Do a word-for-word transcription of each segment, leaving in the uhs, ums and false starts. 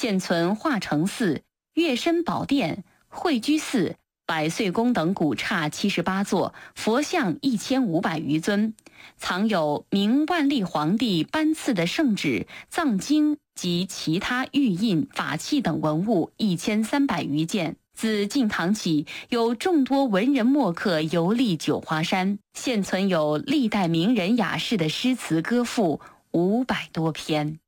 现存化成寺、月深宝殿、惠居寺、百岁宫等古刹七十八座，佛像一千五百余尊，藏有明万历皇帝颁赐的圣旨、藏经及其他玉印、法器等文物一千三百余件。自晋唐起，有众多文人墨客游历九华山，现存有历代名人雅士的诗词歌赋五百多篇。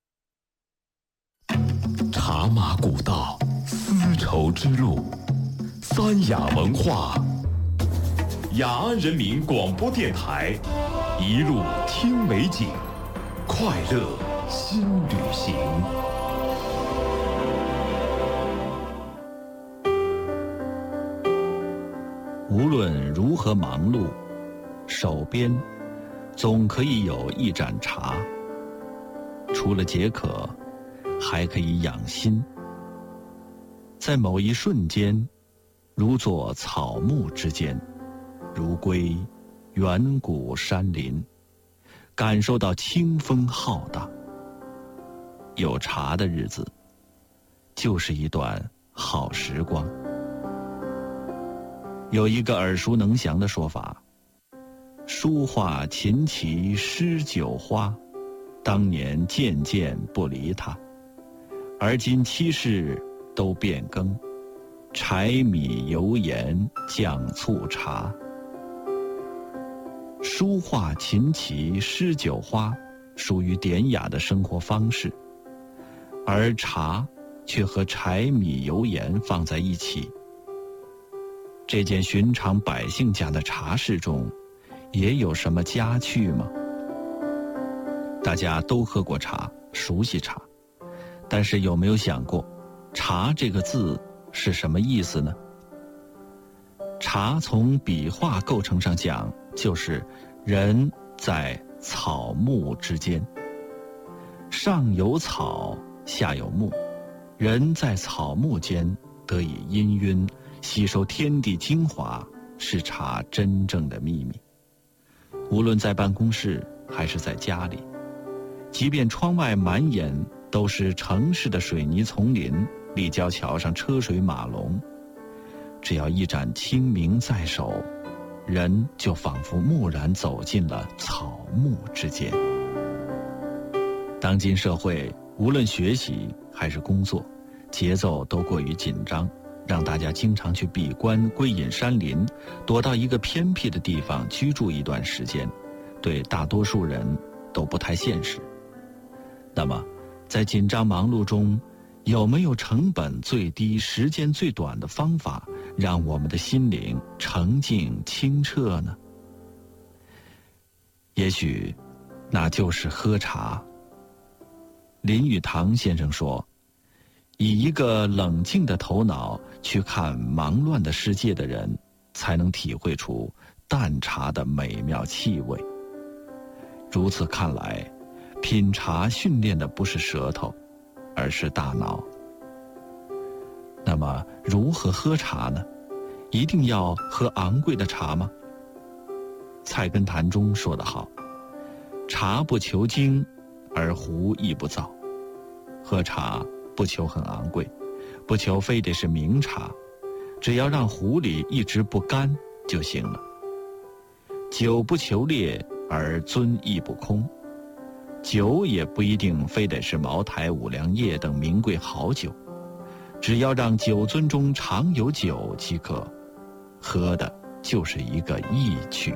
茶马古道，丝绸之路，三雅文化。雅安人民广播电台，一路听美景，快乐新旅行。 无论如何忙碌，手边总可以有一盏茶，除了解渴，还可以养心。在某一瞬间，如坐草木之间，如归远古山林，感受到清风浩荡。有茶的日子，就是一段好时光。有一个耳熟能详的说法：书画琴棋诗酒花，当年件件不离他，而今七事都变更，柴米油盐酱醋茶。书画琴棋诗酒花属于典雅的生活方式，而茶却和柴米油盐放在一起。这件寻常百姓家的茶室中，也有什么佳趣吗？大家都喝过茶，熟悉茶，但是有没有想过，茶这个字是什么意思呢？茶从笔画构成上讲，就是人在草木之间，上有草，下有木，人在草木间得以氤氲，吸收天地精华，是茶真正的秘密。无论在办公室还是在家里，即便窗外满眼都是城市的水泥丛林，立交桥上车水马龙，只要一盏清明在手，人就仿佛蓦然走进了草木之间。当今社会，无论学习还是工作，节奏都过于紧张，让大家经常去闭关归隐山林，躲到一个偏僻的地方居住一段时间，对大多数人都不太现实。那么在紧张忙碌中，有没有成本最低时间最短的方法，让我们的心灵澄净清澈呢？也许那就是喝茶。林语堂先生说，以一个冷静的头脑去看忙乱的世界的人，才能体会出淡茶的美妙气味。如此看来，品茶训练的不是舌头，而是大脑。那么如何喝茶呢？一定要喝昂贵的茶吗？菜根谭中说得好，茶不求精，而壶亦不造。喝茶不求很昂贵，不求非得是名茶，只要让壶里一直不干就行了。酒不求烈，而樽亦不空。酒也不一定非得是茅台、五粮液等名贵好酒，只要让酒樽中常有酒即可，喝的就是一个意趣。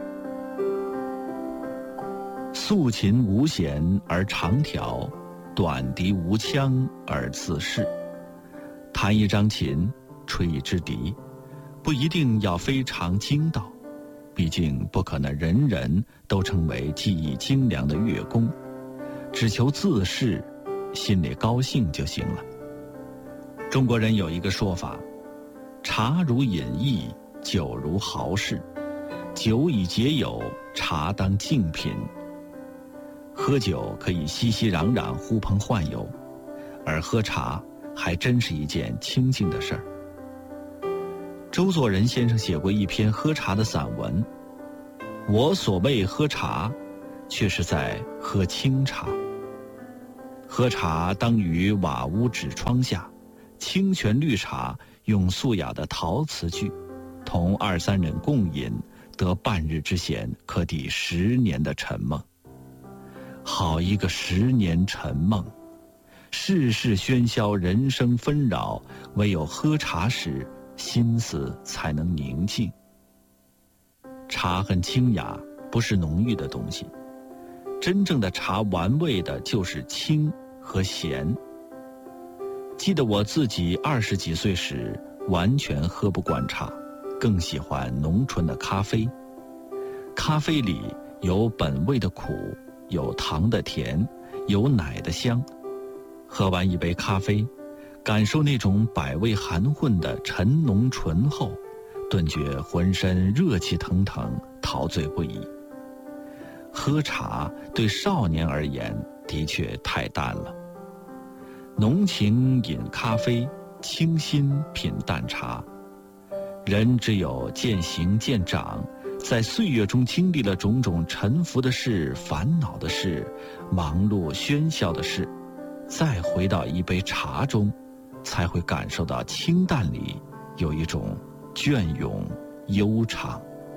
素琴无弦而长调，短笛无腔而自适。弹一张琴，吹一支笛，不一定要非常精到，毕竟不可能人人都成为技艺精良的乐工，只求自适，心里高兴就行了。中国人有一个说法，茶如饮艺，酒如豪士，酒以解友，茶当静品。喝酒可以熙熙攘攘，呼朋唤友，而喝茶还真是一件清静的事儿。周作人先生写过一篇喝茶的散文，我所谓喝茶，却是在喝清茶。喝茶当于瓦屋纸窗下， 清泉绿茶用素雅的陶瓷具，同二三人共饮，得半日之闲，可抵十年的沉梦。好一个十年沉梦！世事喧嚣，人生纷扰，唯有喝茶时，心思才能宁静。茶很清雅，不是浓郁的东西。真正的茶玩味的就是清和咸。记得我自己二十几岁时，完全喝不惯茶，更喜欢浓醇的咖啡。咖啡里有本味的苦，有糖的甜，有奶的香。喝完一杯咖啡，感受那种百味含混的沉浓醇厚，顿觉浑身热气腾腾，陶醉不已。喝茶对少年而言的确太淡了。浓情饮咖啡，清心品淡茶。人只有渐行渐长，在岁月中经历了种种沉浮的事、烦恼的事、忙碌喧嚣的事，再回到一杯茶中，才会感受到清淡里有一种隽永悠长。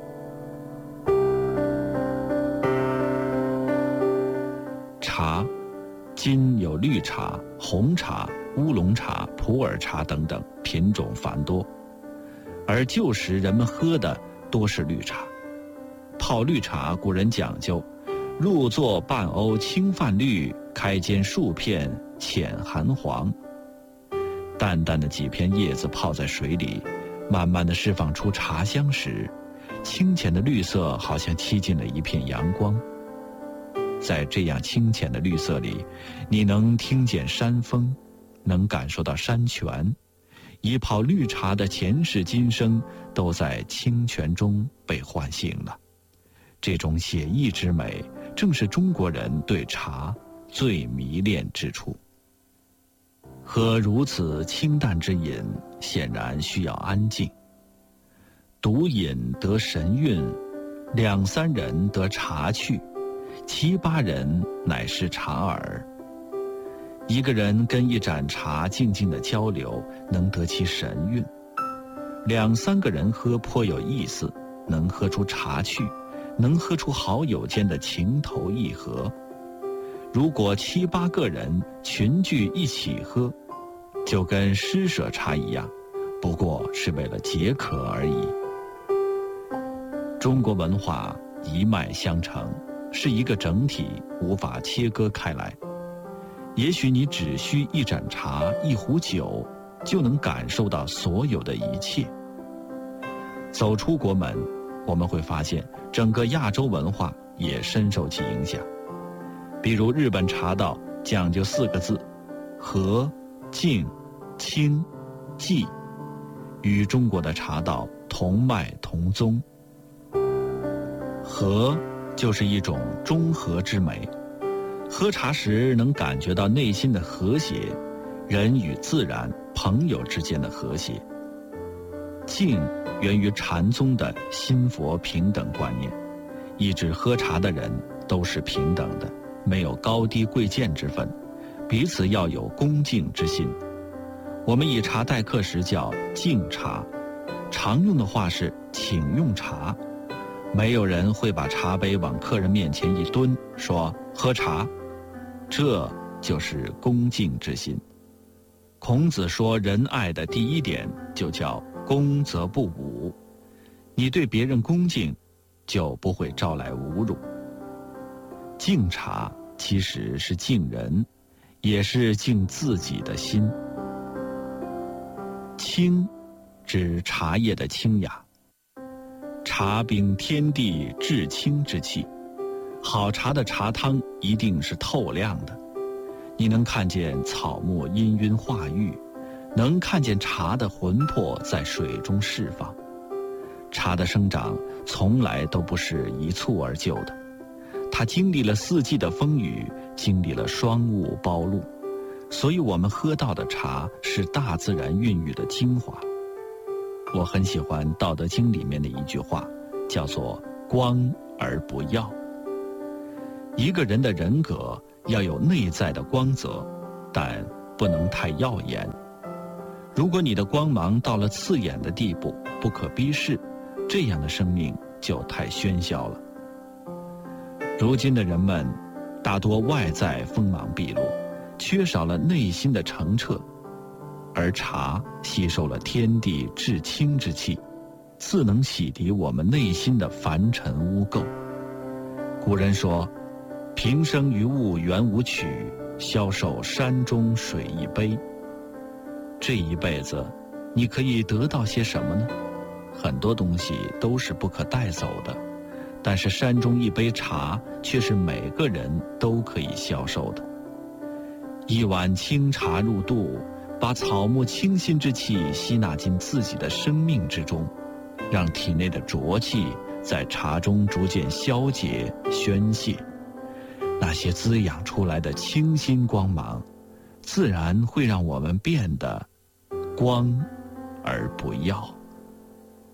茶，今有绿茶、红茶、乌龙茶、普洱茶等等，品种繁多。而旧时人们喝的多是绿茶。泡绿茶，古人讲究入座半瓯清泛绿，开间数片浅含黄。淡淡的几片叶子泡在水里，慢慢地释放出茶香时，清浅的绿色好像沏进了一片阳光。在这样清浅的绿色里，你能听见山风，能感受到山泉，一泡绿茶的前世今生都在清泉中被唤醒了。这种写意之美，正是中国人对茶最迷恋之处。喝如此清淡之饮，显然需要安静。独饮得神韵，两三人得茶趣，七八人乃是茶耳。一个人跟一盏茶静静的交流，能得其神韵；两三个人喝颇有意思，能喝出茶趣，能喝出好友间的情投意合。如果七八个人群聚一起喝，就跟施舍茶一样，不过是为了解渴而已。中国文化一脉相承，是一个整体，无法切割开来。也许你只需一盏茶、一壶酒，就能感受到所有的一切。走出国门，我们会发现整个亚洲文化也深受其影响。比如日本茶道讲究四个字：和、静、清、寂，与中国的茶道同脉同宗。和就是一种中和之美，喝茶时能感觉到内心的和谐，人与自然、朋友之间的和谐。静源于禅宗的心佛平等观念，意指喝茶的人都是平等的，没有高低贵贱之分，彼此要有恭敬之心。我们以茶待客时叫敬茶，常用的话是请用茶。没有人会把茶杯往客人面前一蹲，说喝茶，这就是恭敬之心。孔子说仁爱的第一点就叫恭则不侮，你对别人恭敬，就不会招来侮辱。敬茶其实是敬人，也是敬自己的心。清指茶叶的清雅，茶秉天地至清之气，好茶的茶汤一定是透亮的，你能看见草木氤氲化育，能看见茶的魂魄在水中释放。茶的生长从来都不是一蹴而就的，它经历了四季的风雨，经历了霜雾暴露，所以我们喝到的茶是大自然孕育的精华。我很喜欢《道德经》里面的一句话，叫做光而不耀。一个人的人格要有内在的光泽，但不能太耀眼。 如果你的光芒到了刺眼的地步，不可逼视，这样的生命就太喧嚣了。如今的人们大多外在锋芒毕露，缺少了内心的澄澈，而茶吸收了天地至清之气，自能洗涤我们内心的凡尘污垢。古人说，平生于物原无曲，消受山中水一杯。这一辈子你可以得到些什么呢？很多东西都是不可带走的，但是山中一杯茶却是每个人都可以消受的。一碗清茶入肚，把草木清新之气吸纳进自己的生命之中，让体内的浊气在茶中逐渐消解宣泄，那些滋养出来的清新光芒，自然会让我们变得光而不耀。